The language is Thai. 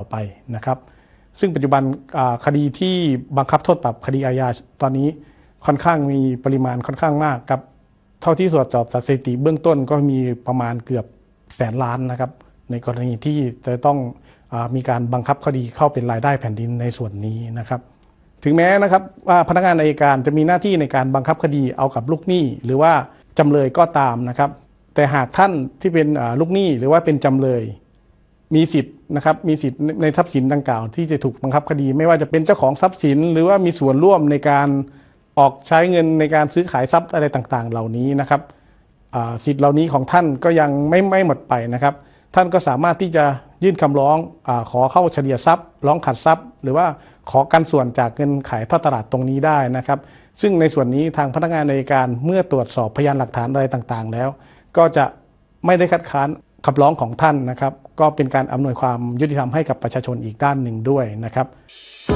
ไปนะครับซึ่งปัจจุบันคดีที่บังคับโทษปรับคดีอาญาตอนนี้ค่อนข้างมีปริมาณค่อนข้างมากครับเท่าที่ตรวจสอบสถิติเบื้องต้นก็มีประมาณเกือบ100,000 ล้านนะครับในกรณีที่จะต้องมีการบังคับคดีเข้าเป็นรายได้แผ่นดินในส่วนนี้นะครับถึงแม้นะครับว่าพนักงานอัยการจะมีหน้าที่ในการบังคับคดีเอากับลูกหนี้หรือว่าจำเลยก็ตามนะครับแต่หากท่านที่เป็นลูกหนี้หรือว่าเป็นจำเลยมีสิทธิ์นะครับมีสิทธิ์ในทรัพย์สินดังกล่าวที่จะถูกบังคับคดีไม่ว่าจะเป็นเจ้าของทรัพย์สินหรือว่ามีส่วนร่วมในการออกใช้เงินในการซื้อขายทรัพย์อะไรต่างๆเหล่านี้นะครับสิทธิ์เหล่านี้ของท่านก็ยังไม่หมดไปนะครับท่านก็สามารถที่จะยื่นคำร้องขอเข้าเฉลี่ยทรัพย์ร้องขัดทรัพย์หรือว่าขอกันส่วนจากเงินขายทอดตลาดตรงนี้ได้นะครับซึ่งในส่วนนี้ทางพนักงานอัยการเมื่อตรวจสอบพยานหลักฐานอะไรต่างๆแล้วก็จะไม่ได้คัดค้านคำร้องของท่านนะครับก็เป็นการอำนวยความยุติธรรมให้กับประชาชนอีกด้านหนึ่งด้วยนะครับ